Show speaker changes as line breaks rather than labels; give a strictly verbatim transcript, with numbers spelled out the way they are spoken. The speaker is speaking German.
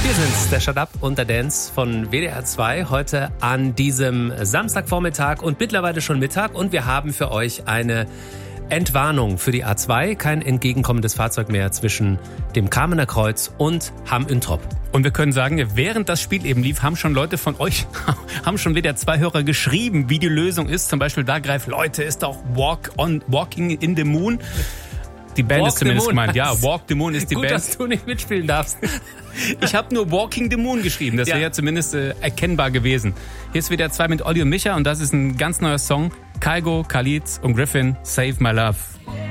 Wir sind's, der Shut Up und der Dance von W D R zwei, heute an diesem Samstagvormittag und mittlerweile schon Mittag. Und wir haben für euch eine Entwarnung für die A zwei, kein entgegenkommendes Fahrzeug mehr zwischen dem Kamener Kreuz und Hamm-Üntrop.
Und wir können sagen, während das Spiel eben lief, haben schon Leute von euch, haben schon wieder zwei Hörer geschrieben, wie die Lösung ist. Zum Beispiel da greift, Leute, ist doch Walk on, Walking in the Moon. Die Band
Walk
ist zumindest
the Moon.
gemeint. Ja, Walk the Moon ist die
Gut,
Band.
dass du nicht mitspielen darfst.
Ich habe nur Walking the Moon geschrieben. Das wäre
Ja.
ja zumindest äh, erkennbar gewesen. Hier ist W D R zwei mit Olli und Micha und das ist ein ganz neuer Song. Kygo, Khalid und Griffin, Save My Love.